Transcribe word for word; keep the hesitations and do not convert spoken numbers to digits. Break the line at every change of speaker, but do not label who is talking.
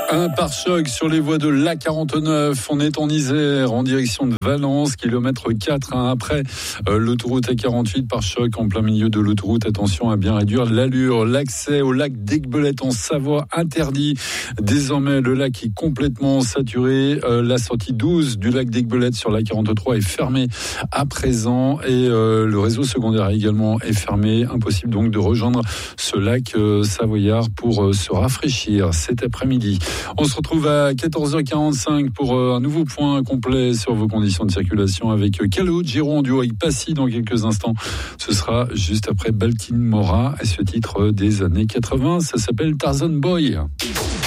Un pare-choc sur les voies de l'A quarante-neuf. On est en Isère, en direction de Valence, kilomètre quatre. Hein, après euh, l'autoroute A quarante-huit, pare-choc en plein milieu de l'autoroute. Attention à bien réduire l'allure. L'accès au lac d'Aiguebelette en Savoie interdit. Désormais, le lac est complètement saturé. Euh, la sortie douze du lac d'Aiguebelette sur l'A quarante-trois est fermée à présent. Et euh, le réseau secondaire également est fermé. Impossible donc de rejoindre ce lac euh, savoyard pour euh, se rafraîchir cet après-midi. On se retrouve à quatorze heures quarante-cinq pour un nouveau point complet sur vos conditions de circulation avec Calogero en duo avec Passy dans quelques instants. Ce sera juste après Baltimora et ce titre des années quatre-vingts. Ça s'appelle Tarzan Boy.